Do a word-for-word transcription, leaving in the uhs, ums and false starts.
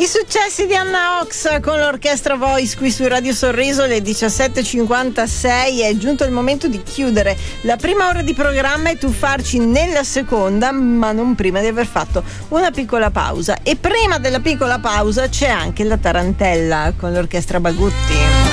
I successi di Anna Ox con l'orchestra Voice qui su Radio Sorriso, alle diciassette e cinquantasei. È giunto il momento di chiudere la prima ora di programma e tuffarci nella seconda, ma non prima di aver fatto una piccola pausa. E prima della piccola pausa c'è anche la tarantella con l'orchestra Bagutti.